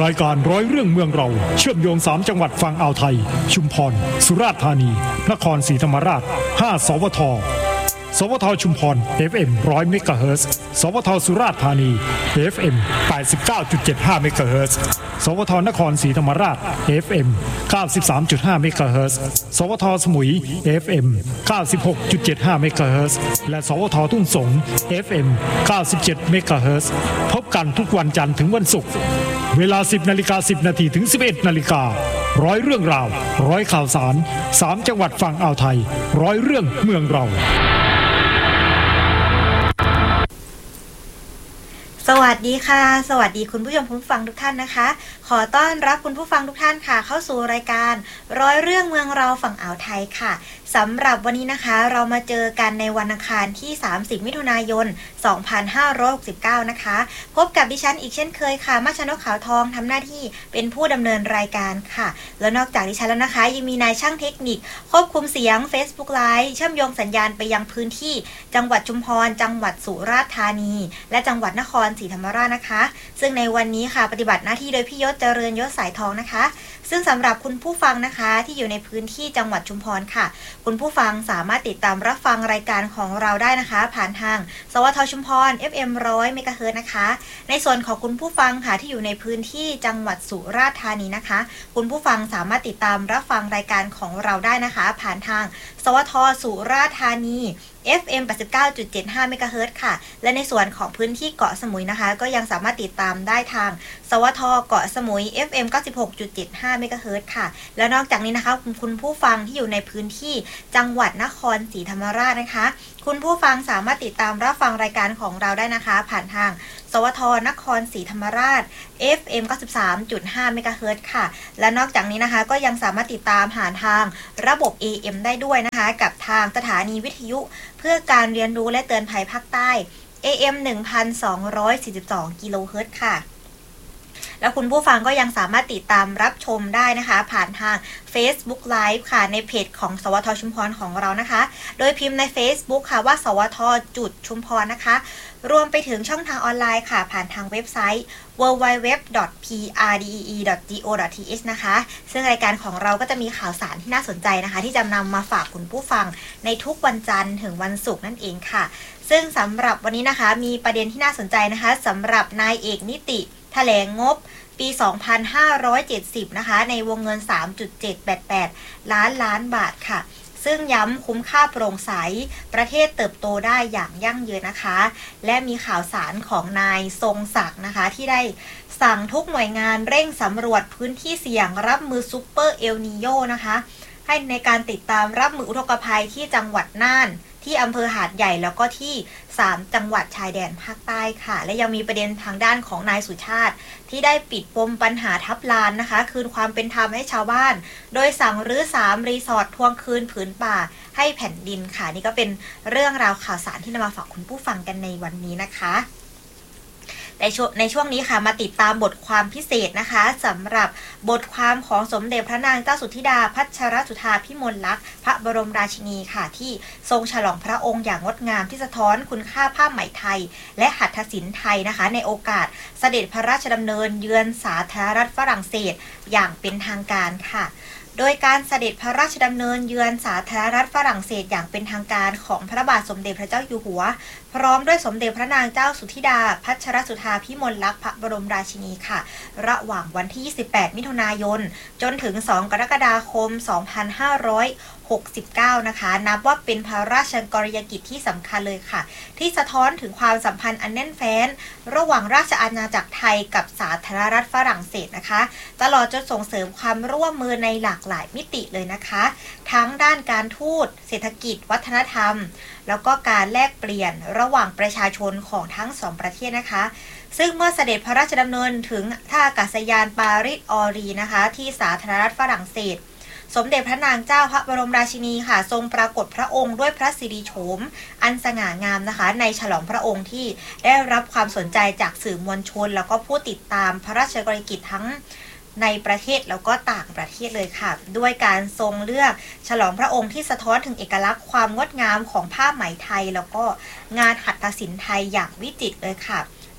รายการร้อยเรื่องเมืองเราเชื่อมโยง3จังหวัดฝั่งอ่าวไทยชุมพรสุราษฎร์ธานีนครศรีธรรมราช5สวทสวทชุมพร FM 100 เมกะเฮิรตซ์สวทสุราษฎร์ธานี FM 89.75 เมกะเฮิรตซ์สวทนครศรีธรรมราช FM 93.5 เมกะเฮิรตซ์สวทสมุย FM 96.75 เมกะเฮิรตซ์และสวททุ่งสง FM 97 เมกะเฮิรตซ์พบกันทุกวันจันทร์ถึงวันศุกร์เวลา 10:10 น.ถึง 11:00 น.ร้อยเรื่องราวร้อยข่าวสาร3จังหวัดฝั่งอ่าวไทยร้อยเรื่องเมืองเราสวัสดีค่ะสวัสดีคุณผู้ชมผู้ฟังทุกท่านนะคะขอต้อนรับคุณผู้ฟังทุกท่านค่ะเข้าสู่รายการร้อยเรื่องเมืองเราฝั่งอ่าวไทยค่ะสำหรับวันนี้นะคะเรามาเจอกันในวันอังคารที่30มิถุนายน2569นะคะพบกับดิฉันอีกเช่นเคยค่ะมาชนกขาวทองทำหน้าที่เป็นผู้ดำเนินรายการค่ะแล้วนอกจากดิฉันแล้วนะคะยังมีนายช่างเทคนิคควบคุมเสียง Facebook Live เชื่อมโยงสัญญาณไปยังพื้นที่จังหวัดชุมพรจังหวัดสุราษฎร์ธานีและจังหวัดนครศรีธรรมราชนะคะซึ่งในวันนี้ค่ะปฏิบัติหน้าที่โดยพี่ยศเจริญยศสายทองนะคะซึ่งสำหรับคุณผู้ฟังนะคะที่อยู่ในพื้นที่จังหวัดชุมพรค่ะคุณผู้ฟังสามารถติดตามรับฟังรายการของเราได้นะคะผ่านทางสวทชุมพร FM 100 เมกะเฮิรตซ์นะคะในส่วนของคุณผู้ฟังค่ะที่อยู่ในพื้นที่จังหวัดสุราษฎร์ธานีนะคะคุณผู้ฟังสามารถติดตามรับฟังรายการของเราได้นะคะผ่านทางสวทสุราษฎร์ธานี FM 89.75 เมกะเฮิรตซ์ค่ะและในส่วนของพื้นที่เกาะสมุยนะคะก็ยังสามารถติดตามได้ทางสวทเกาะสมุย FM 96.75 เมกะเฮิรตซ์ค่ะแล้วนอกจากนี้นะคะคุณผู้ฟังที่อยู่ในพื้นที่จังหวัดนครศรีธรรมราชนะคะคุณผู้ฟังสามารถติดตามรับฟังรายการของเราได้นะคะผ่านทางสวทนครศรีธรรมราช FM 93.5 เมกะเฮิรตซ์ค่ะและนอกจากนี้นะคะก็ยังสามารถติดตามผ่านทางระบบ AM ได้ด้วยนะคะกับทางสถานีวิทยุเพื่อการเรียนรู้และเตือนภัยภาคใต้ AM 1,242 กิโลเฮิรตซ์ค่ะแล้วคุณผู้ฟังก็ยังสามารถติดตามรับชมได้นะคะผ่านทาง Facebook Live ค่ะในเพจของสวทชุมพรของเรานะคะโดยพิมพ์ใน Facebook ค่ะว่าสวทชุมพรนะคะรวมไปถึงช่องทางออนไลน์ค่ะผ่านทางเว็บไซต์ www.prdee.go.th นะคะซึ่งรายการของเราก็จะมีข่าวสารที่น่าสนใจนะคะที่จะนำมาฝากคุณผู้ฟังในทุกวันจันทร์ถึงวันศุกร์นั่นเองค่ะซึ่งสำหรับวันนี้นะคะมีประเด็นที่น่าสนใจนะคะสำหรับนายเอกนิติแถลงงบปี 2570 นะคะในวงเงิน 3.788 ล้านบาทค่ะซึ่งย้ำคุ้มค่าโปร่งใสประเทศเติบโตได้อย่างยั่งยืนนะคะและมีข่าวสารของนายทรงศักดิ์นะคะที่ได้สั่งทุกหน่วยงานเร่งสำรวจพื้นที่เสี่ยงรับมือซุปเปอร์เอลนีโญนะคะให้ในการติดตามรับมืออุทกภัยที่จังหวัดน่านที่อำเภอหาดใหญ่แล้วก็ที่3จังหวัดชายแดนภาคใต้ค่ะและยังมีประเด็นทางด้านของนายสุชาติที่ได้ปิดปมปัญหาทับลานนะคะคืนความเป็นธรรมให้ชาวบ้านโดยสั่งรื้อ3รีสอร์ททวงคืนผืนป่าให้แผ่นดินค่ะนี่ก็เป็นเรื่องราวข่าวสารที่นำมาฝากคุณผู้ฟังกันในวันนี้นะคะในช่วงนี้ค่ะมาติดตามบทความพิเศษนะคะสำหรับบทความของสมเด็จพระนางเจ้าสุธิดาพัชรสุธาพิมลลักษณ์พระบรมราชินีค่ะที่ทรงฉลองพระองค์อย่างงดงามที่สะท้อนคุณค่าผ้าไหมไทยและหัตถศิลป์ไทยนะคะในโอกาสเสด็จพระราชดำเนินเยือนสาธารณรัฐฝรั่งเศสอย่างเป็นทางการค่ะโดยการเสด็จพระราชดำเนินเยือนสาธารณรัฐฝรั่งเศสอย่างเป็นทางการของพระบาทสมเด็จพระเจ้าอยู่หัวพร้อมด้วยสมเด็จพระนางเจ้าสุธิดาพัชรสุธาพิมลลักษณ์พระบรมราชินีค่ะระหว่างวันที่28มิถุนายนจนถึง2กรกฎาคม2569นะคะนับว่าเป็นพระราชกรณียกิจที่สำคัญเลยค่ะที่สะท้อนถึงความสัมพันธ์อันแน่นแฟ้นระหว่างราชอาณาจักรไทยกับสาธารณรัฐฝรั่งเศสนะคะตลอดจนส่งเสริมความร่วมมือในหลากหลายมิติเลยนะคะทั้งด้านการทูตเศรษฐกิจวัฒนธรรมแล้วก็การแลกเปลี่ยนระหว่างประชาชนของทั้งสองประเทศนะคะซึ่งเมื่อเสด็จพระราชดำเนินถึงท่าอากาศยานปารีสออรีนะคะที่สาธารณรัฐฝรั่งเศสสมเด็จพระนางเจ้าพระบรมราชินีค่ะทรงปรากฏพระองค์ด้วยพระสิริโฉมอันสง่างามนะคะในฉลองพระองค์ที่ได้รับความสนใจจากสื่อมวลชนแล้วก็ผู้ติดตามพระราชกรณียกิจทั้งในประเทศแล้วก็ต่างประเทศเลยค่ะด้วยการทรงเลือกฉลองพระองค์ที่สะท้อนถึงเอกลักษณ์ความงดงามของผ้าไหมไทยแล้วก็งานหัตถศิลป์ไทยอย่างวิจิตรเลยค่ะ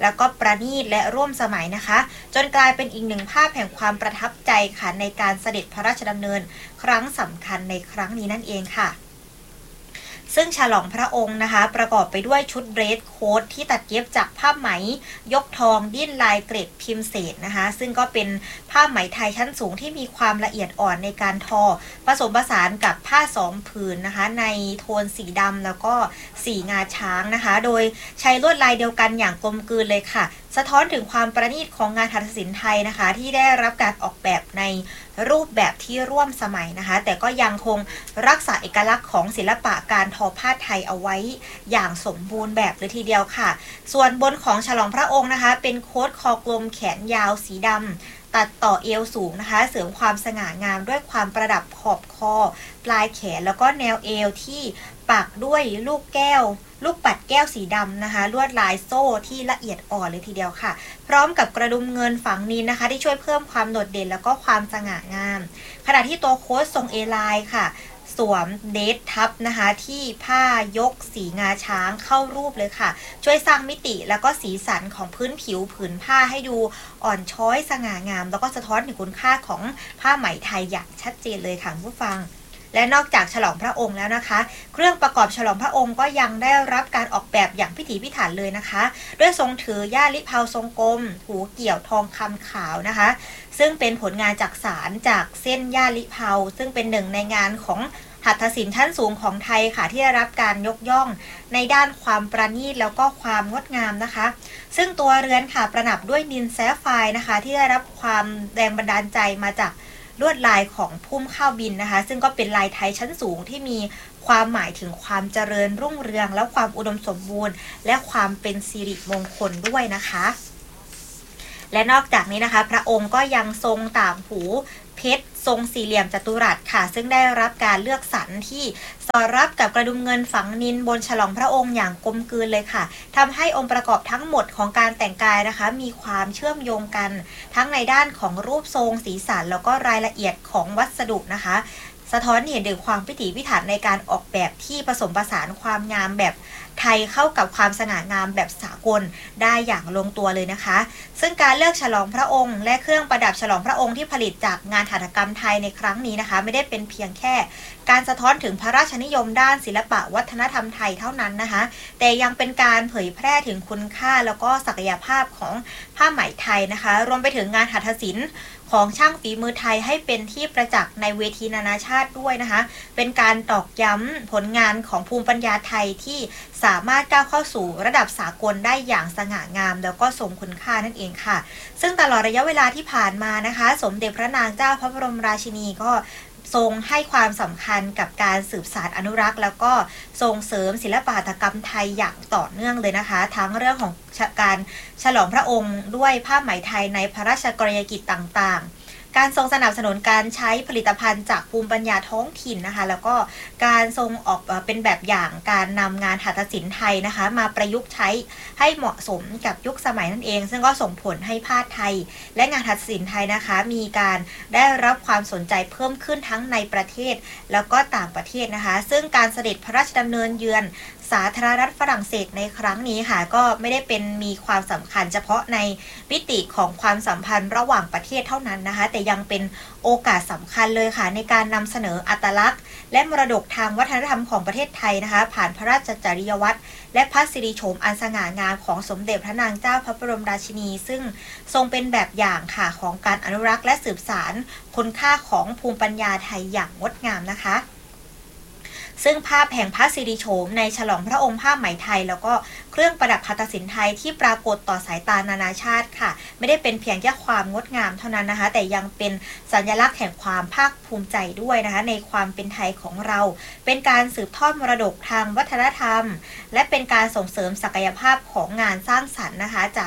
แล้วก็ประณีตและร่วมสมัยนะคะจนกลายเป็นอีกหนึ่งภาพแห่งความประทับใจค่ะในการเสด็จพระราชดำเนินครั้งสำคัญในครั้งนี้นั่นเองค่ะซึ่งฉลองพระองค์นะคะประกอบไปด้วยชุดเดรสโค้ทที่ตัดเย็บจากผ้าไหมยกทองดิ้นลายเกรดพิมพ์เศษนะคะซึ่งก็เป็นผ้าไหมไทยชั้นสูงที่มีความละเอียดอ่อนในการทอผสมผสานกับผ้า2 ผืนนะคะในโทนสีดำแล้วก็สีงาช้างนะคะโดยใช้ลวดลายเดียวกันอย่างกลมกลืนเลยค่ะสะท้อนถึงความประณีตของงานหัตถศิลป์ไทยนะคะที่ได้รับการออกแบบในรูปแบบที่ร่วมสมัยนะคะแต่ก็ยังคงรักษาเอกลักษณ์ของศิลปะการทอผ้าไทยเอาไว้อย่างสมบูรณ์แบบเลยทีเดียวค่ะส่วนบนของฉลองพระองค์นะคะเป็นโค้ทคอกลมแขนยาวสีดำตัดต่อเอวสูงนะคะเสริมความสง่างามด้วยความประดับขอบคอปลายแขนแล้วก็แนวเอวที่ปักด้วยลูกปัดแก้วสีดำนะคะลวดลายโซ่ที่ละเอียดอ่อนเลยทีเดียวค่ะพร้อมกับกระดุมเงินฝังนิลนะคะที่ช่วยเพิ่มความโดดเด่นแล้วก็ความสง่างามขณะที่ตัวโค้ททรงเอไลน์ค่ะสวมเดททับนะคะที่ผ้ายกสีงาช้างเข้ารูปเลยค่ะช่วยสร้างมิติแล้วก็สีสันของพื้นผิวผืนผ้าให้ดูอ่อนช้อยสง่างามแล้วก็สะท้อนถึงคุณค่าของผ้าไหมไทยอย่างชัดเจนเลยค่ะผู้ฟังและนอกจากฉลองพระองค์แล้วนะคะเครื่องประกอบฉลองพระองค์ก็ยังได้รับการออกแบบอย่างพิถีพิถันเลยนะคะด้วยทรงถือย่าลิเภาทรงกลมหูเกี่ยวทองคำขาวนะคะซึ่งเป็นผลงานจากสารจากเส้นย่าลิเภาซึ่งเป็นหนึ่งในงานของหัตถศิลป์ชั้นสูงของไทยค่ะที่ได้รับการยกย่องในด้านความประณีตแล้วก็ความงดงามนะคะซึ่งตัวเรือนค่ะประดับด้วยนิลแซฟไฟร์นะคะที่ได้รับความแรงบันดาลใจมาจากลวดลายของพุ่มข้าวบินนะคะซึ่งก็เป็นลายไทยชั้นสูงที่มีความหมายถึงความเจริญรุ่งเรืองและความอุดมสมบูรณ์และความเป็นสิริมงคลด้วยนะคะและนอกจากนี้นะคะพระองค์ก็ยังทรงต่างหูเพชรทรงสี่เหลี่ยมจัตุรัสค่ะซึ่งได้รับการเลือกสรรที่สอดรับกับกระดุมเงินฝังนิลบนฉลองพระองค์อย่างกลมกลืนเลยค่ะทำให้องค์ประกอบทั้งหมดของการแต่งกายนะคะมีความเชื่อมโยงกันทั้งในด้านของรูปทรงสีสันแล้วก็รายละเอียดของวัสดุนะคะสะท้อนเห็นถึงความพิถีพิถันในการออกแบบที่ผสมผสานความงามแบบไทยเข้ากับความสง่างามแบบสากลได้อย่างลงตัวเลยนะคะซึ่งการเลือกฉลองพระองค์และเครื่องประดับฉลองพระองค์ที่ผลิตจากงานหัตถกรรมไทยในครั้งนี้นะคะไม่ได้เป็นเพียงแค่การสะท้อนถึงพระราชนิยมด้านศิลปะวัฒนธรรมไทยเท่านั้นนะคะแต่ยังเป็นการเผยแพร่ถึงคุณค่าแล้วก็ศักยภาพของผ้าไหมไทยนะคะรวมไปถึงงานหัตถศิลป์ของช่างฝีมือไทยให้เป็นที่ประจักษ์ในเวทีนานาชาติด้วยนะคะเป็นการตอกย้ำผลงานของภูมิปัญญาไทยที่สามารถก้าวเข้าสู่ระดับสากลได้อย่างสง่างามแล้วก็ทรงคุณค่านั่นเองค่ะซึ่งตลอดระยะเวลาที่ผ่านมานะคะสมเด็จพระนางเจ้าพระบรมราชินีก็ทรงให้ความสำคัญกับการสืบสานอนุรักษ์แล้วก็ส่งเสริมศิลปหัตถกรรมไทยอย่างต่อเนื่องเลยนะคะทั้งเรื่องของการฉลองพระองค์ด้วยผ้าไหมไทยในพระราชกรณียกิจต่างๆการทรงสนับสนุนการใช้ผลิตภัณฑ์จากภูมิปัญญาท้องถิ่นนะคะแล้วก็การทรงออกเป็นแบบอย่างการนำงานหัตถศิลป์ไทยนะคะมาประยุกต์ใช้ให้เหมาะสมกับยุคสมัยนั่นเองซึ่งก็ส่งผลให้ผ้าไทยและงานหัตถศิลป์ไทยนะคะมีการได้รับความสนใจเพิ่มขึ้นทั้งในประเทศแล้วก็ต่างประเทศนะคะซึ่งการเสด็จพระราชดำเนินเยือนสาธารณรัฐฝรั่งเศสในครั้งนี้ค่ะก็ไม่ได้เป็นมีความสำคัญเฉพาะในมิติของความสัมพันธ์ระหว่างประเทศเท่านั้นนะคะแต่ยังเป็นโอกาสสำคัญเลยค่ะในการนำเสนออัตลักษณ์และมรดกทางวัฒนธรรมของประเทศไทยนะคะผ่านพระราชจริยวัตรและพระสิริโฉมอันสง่างามของสมเด็จพระนางเจ้าพระบรมราชินีซึ่งทรงเป็นแบบอย่างค่ะของการอนุรักษ์และสืบสานคุณค่าของภูมิปัญญาไทยอย่างงดงามนะคะซึ่งภาพแห่งพระสิริโฉมในฉลองพระองค์ผ้าไหมไทยแล้วก็เครื่องประดับหัตถศิลป์ไทยที่ปรากฏต่อสายตานานาชาติค่ะไม่ได้เป็นเพียงแค่ความงดงามเท่านั้นนะคะแต่ยังเป็นสัญลักษณ์แห่งความภาคภูมิใจด้วยนะคะในความเป็นไทยของเราเป็นการสืบทอดมรดกทางวัฒนธรรมและเป็นการส่งเสริมศักยภาพของงานสร้างสรรค์นะคะจาก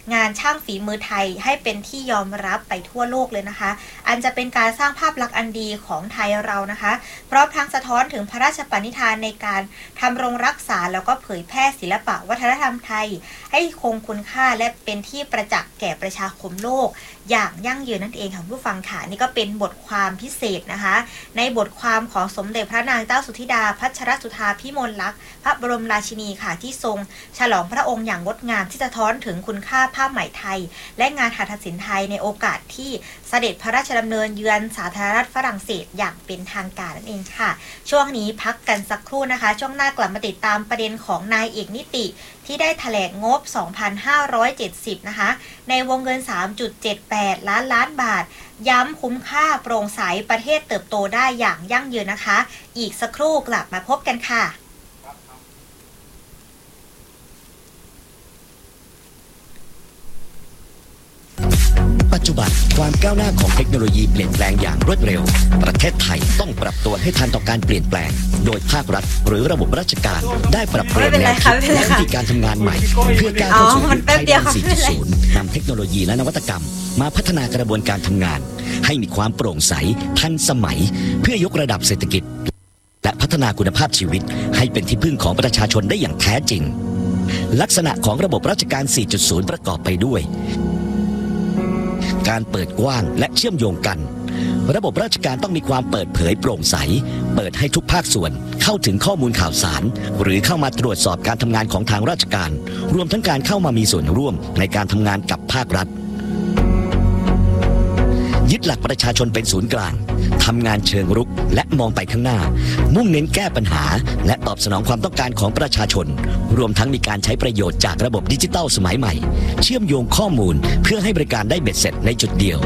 งานช่างฝีมือไทยให้เป็นที่ยอมรับไปทั่วโลกเลยนะคะอันจะเป็นการสร้างภาพลักษณ์อันดีของไทยเรานะคะเพราะทั้งสะท้อนถึงพระราชปณิธานในการทำรงรักษาแล้วก็เผยแพร่ศิลปะวัฒนธรรมไทยให้คงคุณค่าและเป็นที่ประจักษ์แก่ประชาคมโลกอย่างยั่งยืนนั่นเองค่ะผู้ฟังค่ะนี่ก็เป็นบทความพิเศษนะคะในบทความของสมเด็จพระนางเจ้าสุธิดาพัชรสุธาพิมลลักษณ์พระบรมราชินีค่ะที่ทรงฉลองพระองค์อย่างงดงามที่สะท้อนถึงคุณค่าผ้าไหมไทยและงานหัตถศิลป์ไทยในโอกาสที่เสด็จพระราชดำเนินเยือนสาธารณรัฐฝรั่งเศสอย่างเป็นทางการนั่นเองค่ะช่วงนี้พักกันสักครู่นะคะช่วงหน้ากลับมาติดตามประเด็นของนายเอกนิติที่ได้แถลงงบ 2,570 นะคะในวงเงิน 3.78 ล้านบาทย้ำคุ้มค่าโปร่งใสประเทศเติบโตได้อย่างยั่งยืนนะคะอีกสักครู่กลับมาพบกันค่ะปัจจุบันความก้าวหน้าของเทคโนโลยีเปลี่ยนแปลงอย่างรวดเร็วประเทศไทยต้องปรับตัวให้ทันต่อการเปลี่ยนแปลงโดยภาครัฐหรือระบบราชการได้ปรับเปลี่ยนแนวคิดและวิธีการทำงานใหม่เพื่อก้าวเข้าสู่ยุคไทยแลนด์ 4.0 นำเทคโนโลยีและนวัตกรรมมาพัฒนากระบวนการทำงานให้มีความโปร่งใสทันสมัยเพื่อยกระดับเศรษฐกิจและพัฒนาคุณภาพชีวิตให้เป็นที่พึ่งของประชาชนได้อย่างแท้จริงลักษณะของระบบราชการ 4.0 ประกอบไปด้วยการเปิดกว้างและเชื่อมโยงกันระบบราชการต้องมีความเปิดเผยโปร่งใสเปิดให้ทุกภาคส่วนเข้าถึงข้อมูลข่าวสารหรือเข้ามาตรวจสอบการทำงานของทางราชการรวมทั้งการเข้ามามีส่วนร่วมในการทำงานกับภาครัฐยึดหลักประชาชนเป็นศูนย์กลางทำงานเชิงรุกและมองไปข้างหน้ามุ่งเน้นแก้ปัญหาและตอบสนองความต้องการของประชาชนรวมทั้งมีการใช้ประโยชน์จากระบบดิจิทัลสมัยใหม่เชื่อมโยงข้อมูลเพื่อให้บริการได้เบ็ดเสร็จในจุดเดียว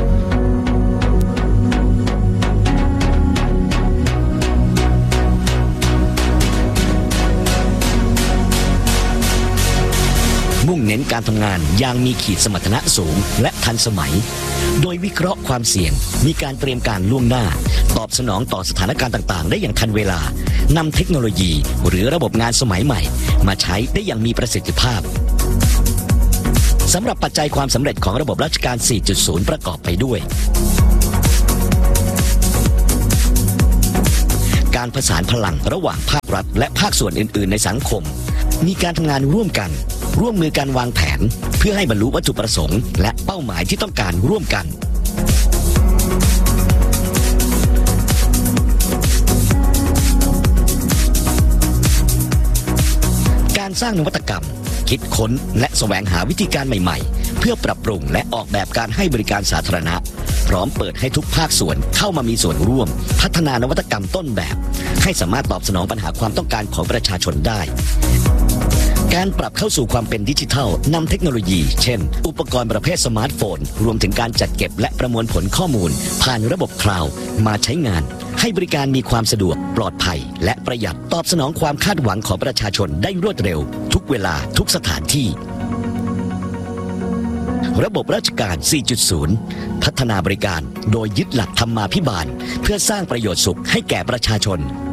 มุ่งเน้นการทำงานอย่างมีขีดสมรรถนะสูงและทันสมัยโดยวิเคราะห์ความเสี่ยงมีการเตรียมการล่วงหน้าตอบสนองต่อสถานการณ์ต่างๆได้อย่างทันเวลานำเทคโนโลยีหรือระบบงานสมัยใหม่มาใช้ได้อย่างมีประสิทธิภาพสำหรับปัจจัยความสำเร็จของระบบราชการ 4.0 ประกอบไปด้วยการผสานพลังระหว่างภาครัฐและภาคส่วนอื่นๆในสังคมมีการทำงานร่วมกันร่วมมือกันวางแผนเพื่อให้บรรลุวัตถุประสงค์และเป้าหมายที่ต้องการร่วมกันการสร้างนวัตกรรมคิดค้นและแสวงหาวิธีการใหม่ๆเพื่อปรับปรุงและออกแบบการให้บริการสาธารณะพร้อมเปิดให้ทุกภาคส่วนเข้ามามีส่วนร่วมพัฒนานวัตกรรมต้นแบบให้สามารถตอบสนองปัญหาความต้องการของประชาชนได้การปรับเข้าสู่ความเป็นดิจิทัลนำเทคโนโลยีเช่นอุปกรณ์ประเภทสมาร์ทโฟนรวมถึงการจัดเก็บและประมวลผลข้อมูลผ่านระบบคลาวด์มาใช้งานให้บริการมีความสะดวกปลอดภัยและประหยัดตอบสนองความคาดหวังของประชาชนได้รวดเร็วทุกเวลาทุกสถานที่ระบบราชการ 4.0 พัฒนาบริการโดยยึดหลักธรรมาภิบาลเพื่อสร้างประโยชน์สุขให้แก่ประชาชน